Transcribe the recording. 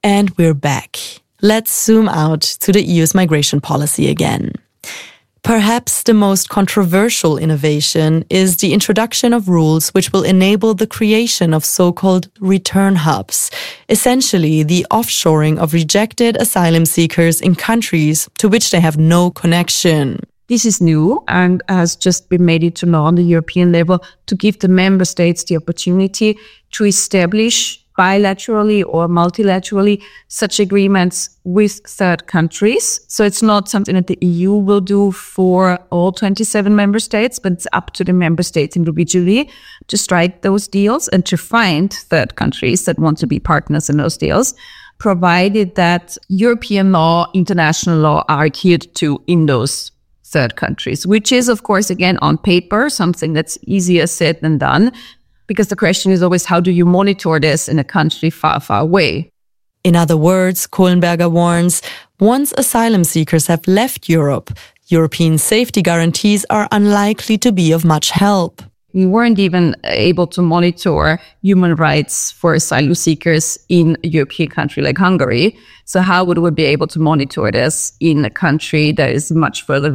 And we're back. Let's zoom out to the EU's migration policy again. Perhaps the most controversial innovation is the introduction of rules which will enable the creation of so-called return hubs, essentially the offshoring of rejected asylum seekers in countries to which they have no connection. This is new and has just been made into law on the European level to give the member states the opportunity to establish bilaterally or multilaterally such agreements with third countries. So it's not something that the EU will do for all 27 member states, but it's up to the member states individually to strike those deals and to find third countries that want to be partners in those deals, provided that European law, international law are adhered to in those third countries, which is, of course, again, on paper, something that's easier said than done. Because the question is always, how do you monitor this in a country far, far away? In other words, Kohlenberger warns, once asylum seekers have left Europe, European safety guarantees are unlikely to be of much help. We weren't even able to monitor human rights for asylum seekers in a European country like Hungary. So how would we be able to monitor this in a country that is much further